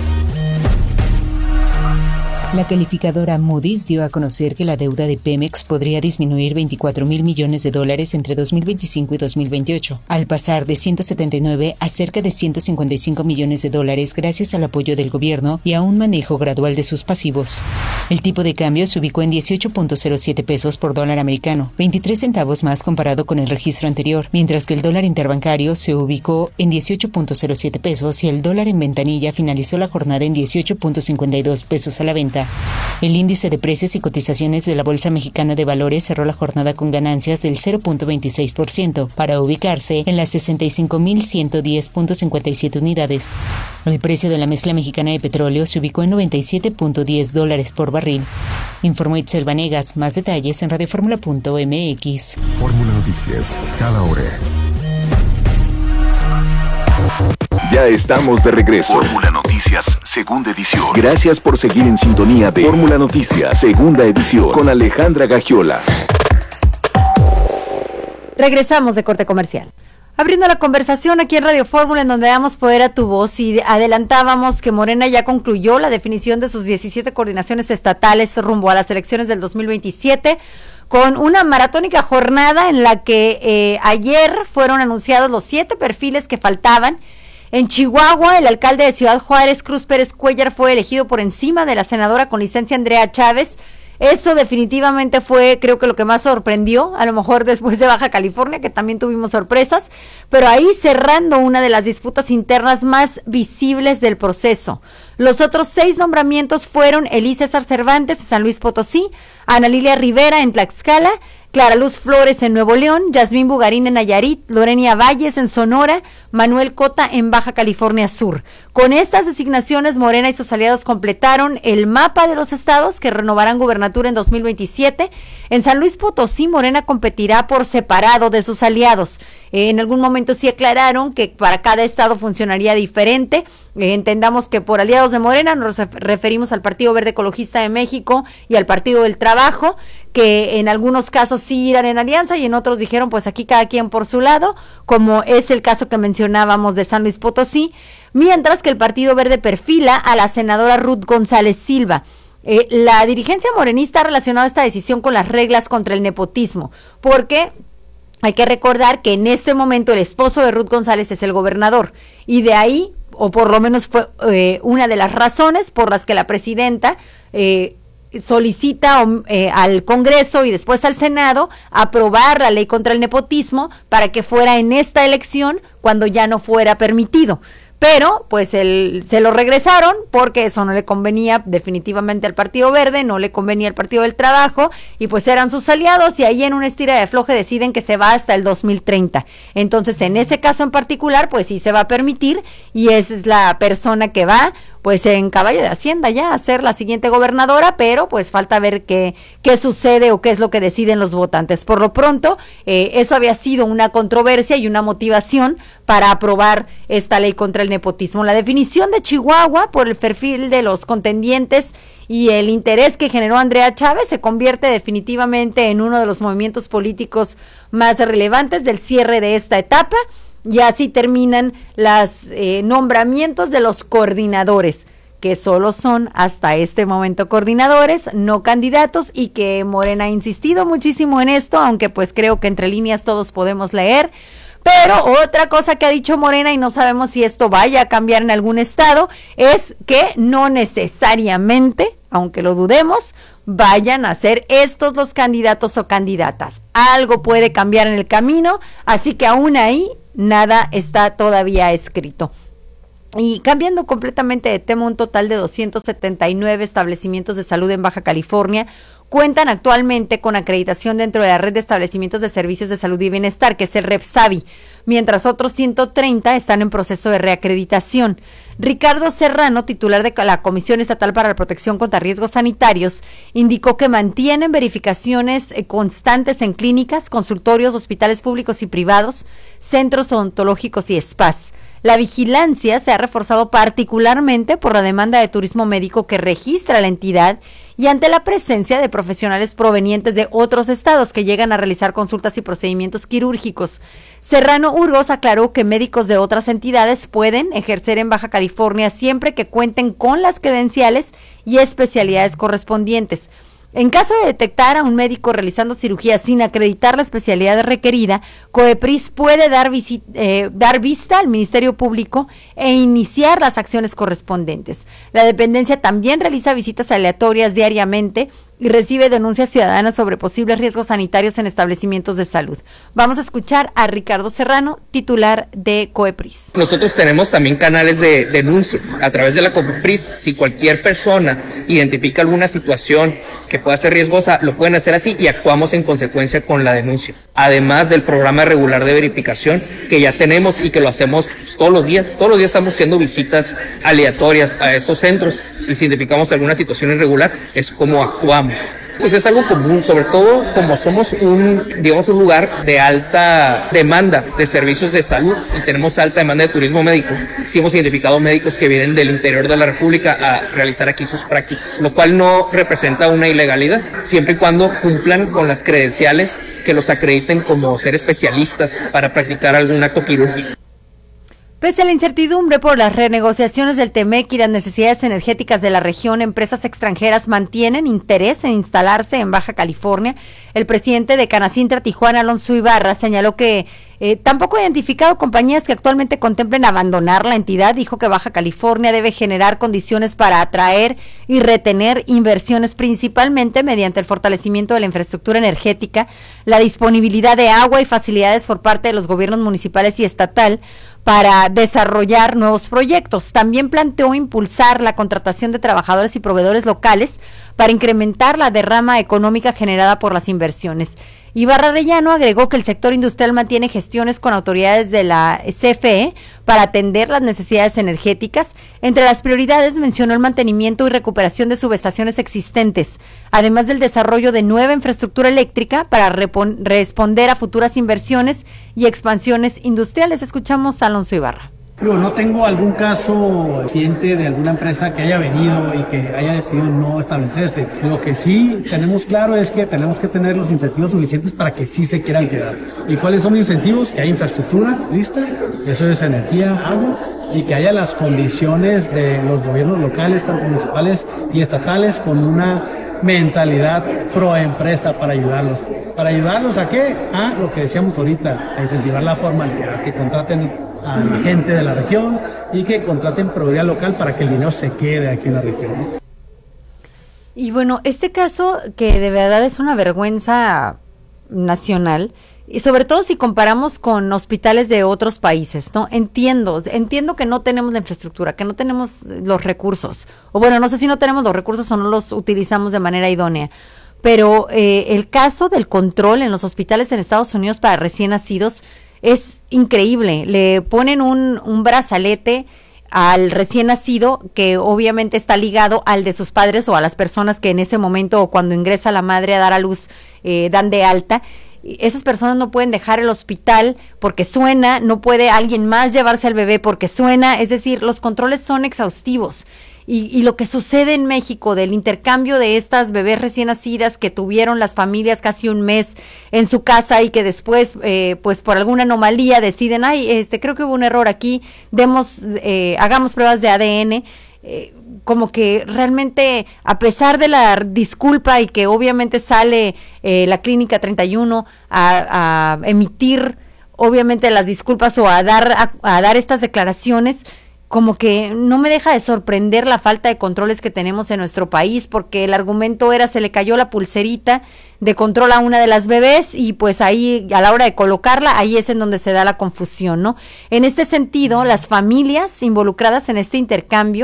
[SPEAKER 4] La calificadora Moody's dio a conocer que la deuda de Pemex podría disminuir veinticuatro mil millones de dólares entre dos mil veinticinco y dos mil veintiocho, al pasar de ciento setenta y nueve a cerca de ciento cincuenta y cinco millones de dólares gracias al apoyo del gobierno y a un manejo gradual de sus pasivos. El tipo de cambio se ubicó en dieciocho punto cero siete pesos por dólar americano, veintitrés centavos más comparado con el registro anterior, mientras que el dólar interbancario se ubicó en dieciocho punto cero siete pesos y el dólar en ventanilla finalizó la jornada en dieciocho punto cincuenta y dos pesos a la venta. El índice de precios y cotizaciones de la Bolsa Mexicana de Valores cerró la jornada con ganancias del cero punto veintiséis por ciento para ubicarse en las sesenta y cinco mil ciento diez punto cincuenta y siete unidades. El precio de la mezcla mexicana de petróleo se ubicó en noventa y siete punto diez dólares por barril. Informó Itzel Vanegas. Más detalles en radioformula punto m x.
[SPEAKER 1] Fórmula Noticias, cada hora.
[SPEAKER 3] Ya estamos de regreso. Fórmula Noticias, segunda edición. Gracias por seguir en sintonía de Fórmula Noticias, segunda edición, con Alejandra Gagiola.
[SPEAKER 5] Regresamos de corte comercial. Abriendo la conversación aquí en Radio Fórmula, en donde damos poder a tu voz y adelantábamos que Morena ya concluyó la definición de sus diecisiete coordinaciones estatales rumbo a las elecciones del dos mil veintisiete, con una maratónica jornada en la que eh, ayer fueron anunciados los siete perfiles que faltaban. En Chihuahua, el alcalde de Ciudad Juárez, Cruz Pérez Cuellar, fue elegido por encima de la senadora con licencia Andrea Chávez. Eso definitivamente fue, creo que lo que más sorprendió, a lo mejor después de Baja California, que también tuvimos sorpresas, pero ahí cerrando una de las disputas internas más visibles del proceso. Los otros seis nombramientos fueron Elí César Cervantes en San Luis Potosí, Ana Lilia Rivera en Tlaxcala, Clara Luz Flores en Nuevo León, Yasmín Bugarín en Nayarit, Lorenia Valles en Sonora, Manuel Cota en Baja California Sur. Con estas designaciones, Morena y sus aliados completaron el mapa de los estados que renovarán gubernatura en dos mil veintisiete. En San Luis Potosí, Morena competirá por separado de sus aliados. Eh, en algún momento sí aclararon que para cada estado funcionaría diferente. Eh, entendamos que por aliados de Morena nos referimos al Partido Verde Ecologista de México y al Partido del Trabajo, que en algunos casos sí irán en alianza y en otros dijeron pues aquí cada quien por su lado, como es el caso que mencionábamos de San Luis Potosí, mientras que el Partido Verde perfila a la senadora Ruth González Silva. Eh, la dirigencia morenista ha relacionado esta decisión con las reglas contra el nepotismo, porque hay que recordar que en este momento el esposo de Ruth González es el gobernador, y de ahí, o por lo menos fue eh, una de las razones por las que la presidenta eh, solicita eh, al Congreso y después al Senado aprobar la ley contra el nepotismo para que fuera en esta elección cuando ya no fuera permitido. Pero pues el, se lo regresaron porque eso no le convenía definitivamente al Partido Verde, no le convenía al Partido del Trabajo, y pues eran sus aliados, y ahí en una estira de afloje deciden que se va hasta el dos mil treinta. Entonces en ese caso en particular pues sí se va a permitir, y esa es la persona que va pues en caballo de Hacienda ya a ser la siguiente gobernadora, pero pues falta ver qué, qué sucede o qué es lo que deciden los votantes. Por lo pronto, eh, eso había sido una controversia y una motivación para aprobar esta ley contra el nepotismo. La definición de Chihuahua por el perfil de los contendientes y el interés que generó Andrea Chávez se convierte definitivamente en uno de los movimientos políticos más relevantes del cierre de esta etapa. Y así terminan los eh, nombramientos de los coordinadores, que solo son hasta este momento coordinadores, no candidatos, y que Morena ha insistido muchísimo en esto, aunque pues creo que entre líneas todos podemos leer. Pero otra cosa que ha dicho Morena, y no sabemos si esto vaya a cambiar en algún estado, es que no necesariamente, aunque lo dudemos, vayan a ser estos los candidatos o candidatas. Algo puede cambiar en el camino, así que aún ahí nada está todavía escrito. Y cambiando completamente de tema, un total de doscientos setenta y nueve establecimientos de salud en Baja California cuentan actualmente con acreditación dentro de la red de establecimientos de servicios de salud y bienestar, que es el REPSAVI, mientras otros ciento treinta están en proceso de reacreditación. Ricardo Serrano, titular de la Comisión Estatal para la Protección contra Riesgos Sanitarios, indicó que mantienen verificaciones constantes en clínicas, consultorios, hospitales públicos y privados, centros odontológicos y spas. La vigilancia se ha reforzado particularmente por la demanda de turismo médico que registra la entidad y ante la presencia de profesionales provenientes de otros estados que llegan a realizar consultas y procedimientos quirúrgicos. Serrano Urgos aclaró que médicos de otras entidades pueden ejercer en Baja California siempre que cuenten con las credenciales y especialidades correspondientes. En caso de detectar a un médico realizando cirugía sin acreditar la especialidad requerida, COEPRIS puede dar, visi- eh, dar vista al Ministerio Público e iniciar las acciones correspondientes. La dependencia también realiza visitas aleatorias diariamente y recibe denuncias ciudadanas sobre posibles riesgos sanitarios en establecimientos de salud. Vamos a escuchar a Ricardo Serrano, titular de COEPRIS.
[SPEAKER 6] Nosotros tenemos también canales de denuncia a través de la COEPRIS. Si cualquier persona identifica alguna situación que pueda ser riesgosa, lo pueden hacer así y actuamos en consecuencia con la denuncia. Además del programa regular de verificación que ya tenemos y que lo hacemos todos los días. Todos los días estamos haciendo visitas aleatorias a esos centros y si identificamos alguna situación irregular es como actuamos. Pues es algo común, sobre todo como somos un, digamos, un lugar de alta demanda de servicios de salud y tenemos alta demanda de turismo médico. Sí hemos identificado médicos que vienen del interior de la República a realizar aquí sus prácticas, lo cual no representa una ilegalidad, siempre y cuando cumplan con las credenciales que los acrediten como ser especialistas para practicar algún acto quirúrgico.
[SPEAKER 5] Pese a la incertidumbre por las renegociaciones del TEMEC y las necesidades energéticas de la región, empresas extranjeras mantienen interés en instalarse en Baja California. El presidente de Canacintra Tijuana, Alonso Ibarra, señaló que eh, tampoco ha identificado compañías que actualmente contemplen abandonar la entidad. Dijo que Baja California debe generar condiciones para atraer y retener inversiones, principalmente mediante el fortalecimiento de la infraestructura energética, la disponibilidad de agua y facilidades por parte de los gobiernos municipales y estatal, para desarrollar nuevos proyectos. También planteó impulsar la contratación de trabajadores y proveedores locales para incrementar la derrama económica generada por las inversiones. Ibarra Arellano agregó que el sector industrial mantiene gestiones con autoridades de la C F E para atender las necesidades energéticas. Entre las prioridades mencionó el mantenimiento y recuperación de subestaciones existentes, además del desarrollo de nueva infraestructura eléctrica para repon- responder a futuras inversiones y expansiones industriales. Escuchamos a Alonso Ibarra.
[SPEAKER 8] Yo no tengo algún caso reciente de alguna empresa que haya venido y que haya decidido no establecerse. Lo que sí tenemos claro es que tenemos que tener los incentivos suficientes para que sí se quieran quedar. ¿Y cuáles son los incentivos? Que haya infraestructura lista, eso es energía, agua, y que haya las condiciones de los gobiernos locales, tanto municipales y estatales, con una mentalidad pro empresa para ayudarlos. ¿Para ayudarlos a qué? A lo que decíamos ahorita, a incentivar la formalidad, que contraten a la gente de la región y que contraten proveeduría local para que el dinero se quede aquí en la región.
[SPEAKER 5] Y bueno, este caso que de verdad es una vergüenza nacional, y sobre todo si comparamos con hospitales de otros países, ¿no? Entiendo, entiendo que no tenemos la infraestructura, que no tenemos los recursos, o bueno, no sé si no tenemos los recursos o no los utilizamos de manera idónea, pero eh, el caso del control en los hospitales en Estados Unidos para recién nacidos es increíble. Le ponen un, un brazalete al recién nacido que obviamente está ligado al de sus padres o a las personas que en ese momento o cuando ingresa la madre a dar a luz eh, dan de alta. Esas personas no pueden dejar el hospital porque suena, no puede alguien más llevarse al bebé porque suena, es decir, los controles son exhaustivos. Y, y lo que sucede en México del intercambio de estas bebés recién nacidas que tuvieron las familias casi un mes en su casa y que después, eh, pues por alguna anomalía deciden, ay, este, creo que hubo un error aquí, demos, eh, hagamos pruebas de A D N, eh, como que realmente, a pesar de la disculpa y que obviamente sale eh, la Clínica treinta y uno a, a emitir, obviamente, las disculpas o a dar, a, a dar estas declaraciones, como que no me deja de sorprender la falta de controles que tenemos en nuestro país, porque el argumento era se le cayó la pulserita de control a una de las bebés y pues ahí a la hora de colocarla, ahí es en donde se da la confusión, ¿no? En este sentido, las familias involucradas en este intercambio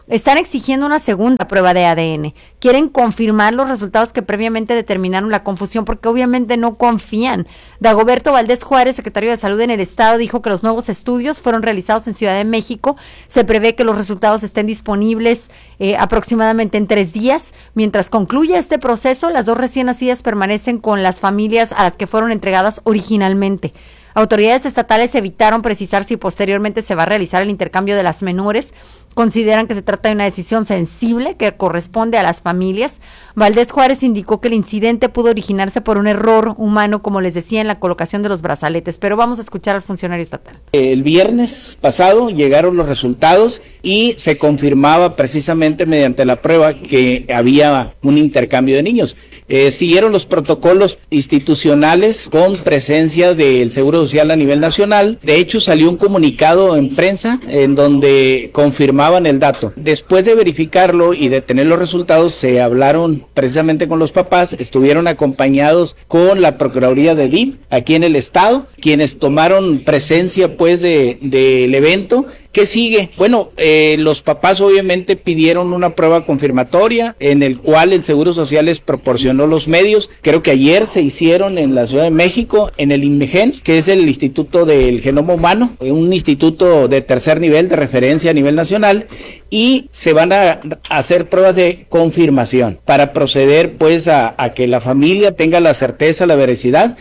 [SPEAKER 5] están exigiendo una segunda prueba de A D N. Quieren confirmar los resultados que previamente determinaron la confusión, porque obviamente no confían. Dagoberto Valdés Juárez, secretario de Salud en el Estado, dijo que los nuevos estudios fueron realizados en Ciudad de México. Se prevé que los resultados estén disponibles eh, aproximadamente en tres días. Mientras concluya este proceso, las dos recién nacidas permanecen con las familias a las que fueron entregadas originalmente. Autoridades estatales evitaron precisar si posteriormente se va a realizar el intercambio de las menores. Consideran que se trata de una decisión sensible que corresponde a las familias. Valdés Juárez indicó que el incidente pudo originarse por un error humano, como les decía, en la colocación de los brazaletes. Pero vamos a escuchar al funcionario estatal.
[SPEAKER 7] El viernes pasado llegaron los resultados y se confirmaba precisamente mediante la prueba que había un intercambio de niños. Eh, siguieron los protocolos institucionales con presencia del Seguro Social a nivel nacional. De hecho, salió un comunicado en prensa en donde confirmaban el dato. Después de verificarlo y de tener los resultados, se hablaron precisamente con los papás, estuvieron acompañados con la Procuraduría de D I F aquí en el estado, quienes tomaron presencia pues de del evento. ¿Qué sigue? Bueno, eh, los papás obviamente pidieron una prueba confirmatoria en el cual el Seguro Social les proporcionó los medios. Creo que ayer se hicieron en la Ciudad de México, en el INMEGEN, que es el Instituto del Genoma Humano, un instituto de tercer nivel de referencia a nivel nacional, y se van a hacer pruebas de confirmación para proceder pues a, a que la familia tenga la certeza, la veracidad.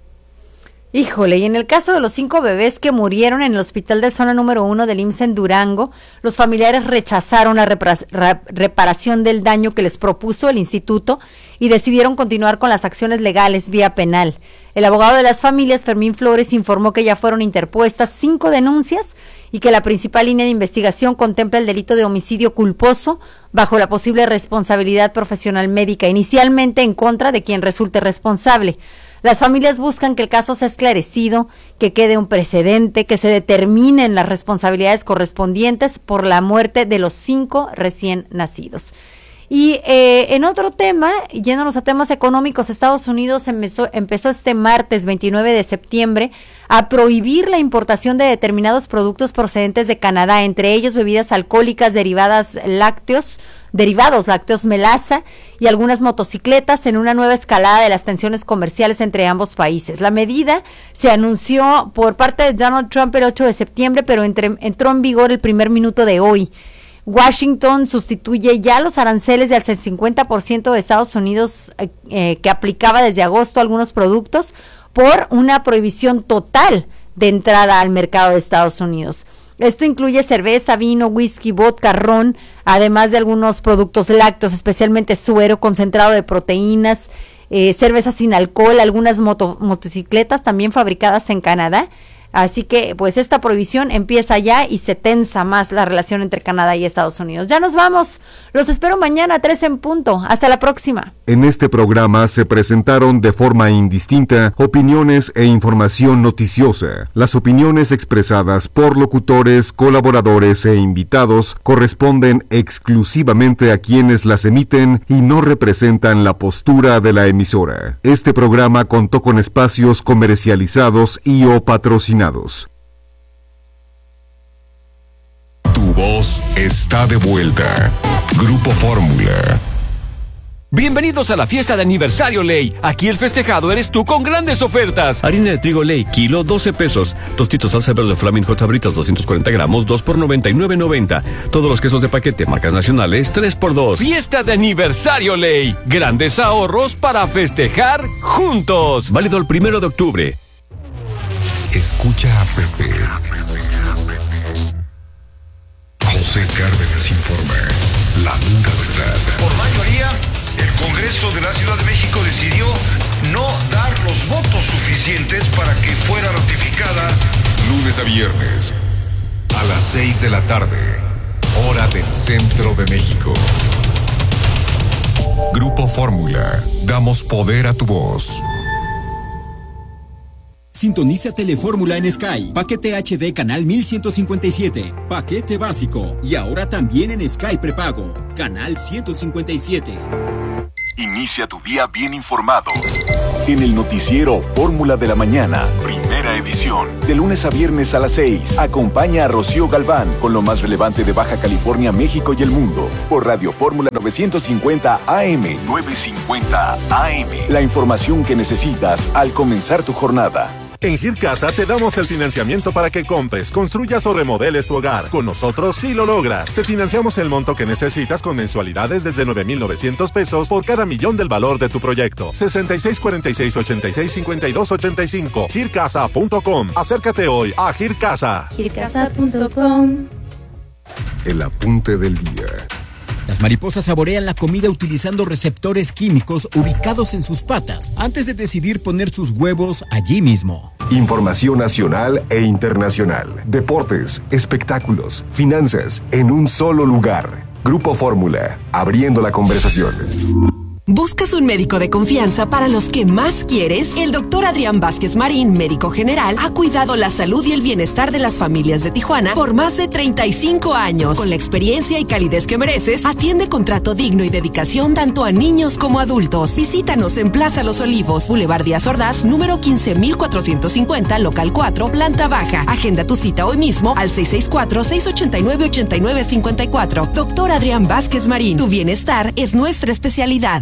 [SPEAKER 5] Híjole, y en el caso de los cinco bebés que murieron en el hospital de zona número uno del I M S S en Durango, los familiares rechazaron la repara- reparación del daño que les propuso el instituto y decidieron continuar con las acciones legales vía penal. El abogado de las familias, Fermín Flores, informó que ya fueron interpuestas cinco denuncias y que la principal línea de investigación contempla el delito de homicidio culposo bajo la posible responsabilidad profesional médica, inicialmente en contra de quien resulte responsable. Las familias buscan que el caso sea esclarecido, que quede un precedente, que se determinen las responsabilidades correspondientes por la muerte de los cinco recién nacidos. Y eh, en otro tema, yéndonos a temas económicos, Estados Unidos empezó, empezó este martes veintinueve de septiembre a prohibir la importación de determinados productos procedentes de Canadá, entre ellos bebidas alcohólicas derivadas lácteos, derivados lácteos, melaza y algunas motocicletas, en una nueva escalada de las tensiones comerciales entre ambos países. La medida se anunció por parte de Donald Trump el ocho de septiembre, pero entre, entró en vigor el primer minuto de hoy. Washington sustituye ya los aranceles del cincuenta por ciento de Estados Unidos eh, eh, que aplicaba desde agosto a algunos productos por una prohibición total de entrada al mercado de Estados Unidos. Esto incluye cerveza, vino, whisky, vodka, ron, además de algunos productos lácteos, especialmente suero, concentrado de proteínas, eh, cerveza sin alcohol, algunas moto, motocicletas también fabricadas en Canadá. Así que pues esta prohibición empieza ya y se tensa más la relación entre Canadá y Estados Unidos. Ya nos vamos, los espero mañana a tres en punto. Hasta la próxima.
[SPEAKER 1] En este programa se presentaron de forma indistinta opiniones e información noticiosa. Las opiniones expresadas por locutores, colaboradores e invitados corresponden exclusivamente a quienes las emiten y no representan la postura de la emisora. Este programa contó con espacios comercializados y o patrocinados.
[SPEAKER 3] Tu voz está de vuelta. Grupo Fórmula.
[SPEAKER 10] Bienvenidos a la fiesta de aniversario Ley. Aquí el festejado eres tú con grandes ofertas. Harina de trigo Ley, kilo doce pesos. Tostitos salsa verde Flamin' Hot Sabritas doscientos cuarenta gramos, dos por noventa y nueve noventa. Todos los quesos de paquete, marcas nacionales, tres por dos. Fiesta de aniversario Ley. Grandes ahorros para festejar juntos. Válido el primero de octubre.
[SPEAKER 3] Escucha a Pepe. José Cárdenas informa. La dura verdad.
[SPEAKER 23] Por mayoría, el Congreso de la Ciudad de México decidió no dar los votos suficientes para que fuera ratificada.
[SPEAKER 3] Lunes a viernes, a las seis de la tarde, hora del centro de México. Grupo Fórmula. Damos poder a tu voz.
[SPEAKER 2] Sintoniza Telefórmula en Sky. Paquete H D canal mil ciento cincuenta y siete. Paquete básico. Y ahora también en Sky prepago. Canal ciento cincuenta y siete.
[SPEAKER 3] Inicia tu día bien informado. En el noticiero Fórmula de la Mañana, primera edición. De lunes a viernes a las seis. Acompaña a Rocío Galván con lo más relevante de Baja California, México y el mundo. Por Radio Fórmula novecientos cincuenta A M. novecientos cincuenta A M. La información que necesitas al comenzar tu jornada.
[SPEAKER 14] En Gircasa te damos el financiamiento para que compres, construyas o remodeles tu hogar. Con nosotros sí lo logras. Te financiamos el monto que necesitas con mensualidades desde nueve mil novecientos pesos por cada millón del valor de tu proyecto. sesenta y seis cuarenta y seis ochenta y seis cincuenta y dos ochenta y cinco. Gircasa punto com. Acércate hoy a Gircasa.
[SPEAKER 9] Gircasa punto com.
[SPEAKER 1] El apunte del día.
[SPEAKER 2] Las mariposas saborean la comida utilizando receptores químicos ubicados en sus patas antes de decidir poner sus huevos allí mismo.
[SPEAKER 1] Información nacional e internacional. Deportes, espectáculos, finanzas, en un solo lugar. Grupo Fórmula, abriendo la conversación.
[SPEAKER 11] ¿Buscas un médico de confianza para los que más quieres? El doctor Adrián Vázquez Marín, médico general, ha cuidado la salud y el bienestar de las familias de Tijuana por más de treinta y cinco años. Con la experiencia y calidez que mereces, atiende con trato digno y dedicación tanto a niños como adultos. Visítanos en Plaza Los Olivos, Boulevard Díaz Ordaz, número quince mil cuatrocientos cincuenta, local cuatro, planta baja. Agenda tu cita hoy mismo al seis seis cuatro, seis ocho nueve, ocho nueve cinco cuatro. Doctor Adrián Vázquez Marín, tu bienestar es nuestra especialidad.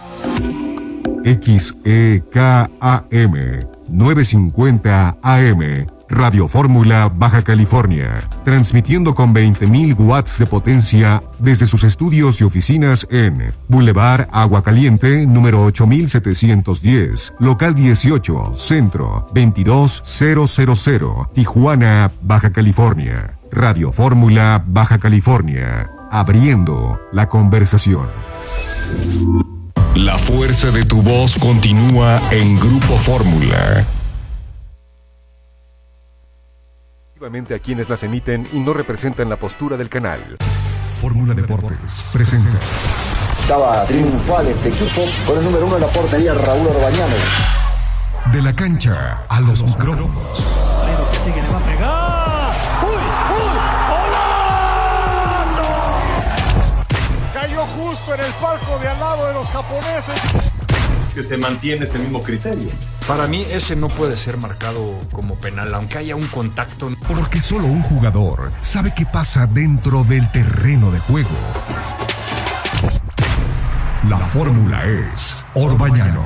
[SPEAKER 1] X E K A M novecientos cincuenta A M, Radio Fórmula Baja California, transmitiendo con veinte mil watts de potencia desde sus estudios y oficinas en Boulevard Agua Caliente, número ocho mil setecientos diez, local dieciocho, centro, veintidós mil, Tijuana, Baja California. Radio Fórmula Baja California, abriendo la conversación.
[SPEAKER 20] La fuerza de tu voz continúa en Grupo Fórmula.
[SPEAKER 1] A quienes las emiten y no representan la postura del canal. Fórmula Deportes presenta.
[SPEAKER 12] Estaba triunfal este equipo con el número uno en la portería, Raúl Orbañanos.
[SPEAKER 1] De la cancha a los micrófonos.
[SPEAKER 24] Pero que sigue, le va a pegar. ¡Uy, uy! ¡Hola! Cayó justo en el palco de al lado de los japoneses.
[SPEAKER 25] Que se mantiene ese mismo criterio.
[SPEAKER 26] Para mí ese no puede ser marcado como penal, aunque haya un contacto.
[SPEAKER 1] Porque solo un jugador sabe qué pasa dentro del terreno de juego. La fórmula es Orbañanos.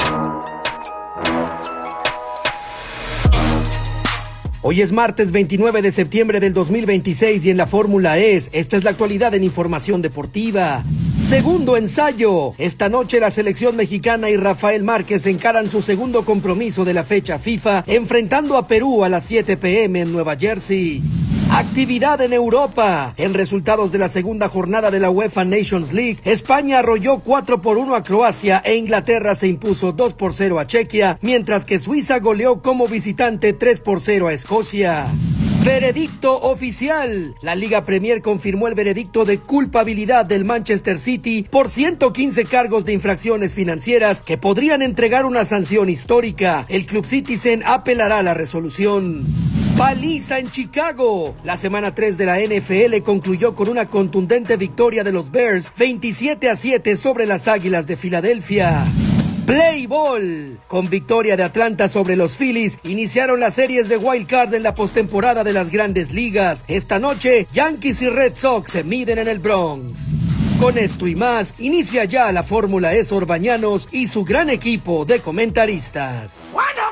[SPEAKER 27] Hoy es martes veintinueve de septiembre del dos mil veintiséis y en la fórmula es, esta es la actualidad en información deportiva. Segundo ensayo. Esta noche la selección mexicana y Rafael Márquez encaran su segundo compromiso de la fecha FIFA, enfrentando a Perú a las siete pe eme en Nueva Jersey. Actividad en Europa. En resultados de la segunda jornada de la UEFA Nations League, España arrolló cuatro por uno a Croacia e Inglaterra se impuso dos por cero a Chequia, mientras que Suiza goleó como visitante tres por cero a Escocia. Veredicto oficial. La Liga Premier confirmó el veredicto de culpabilidad del Manchester City por ciento quince cargos de infracciones financieras que podrían entregar una sanción histórica. El Club Citizen apelará a la resolución. Paliza en Chicago. La semana tres de la N F L concluyó con una contundente victoria de los Bears, veintisiete a siete sobre las Águilas de Filadelfia. Play Ball. Con victoria de Atlanta sobre los Phillies, iniciaron las series de Wild Card en la postemporada de las Grandes Ligas. Esta noche, Yankees y Red Sox se miden en el Bronx. Con esto y más, inicia ya la Fórmula E Orbañanos y su gran equipo de comentaristas.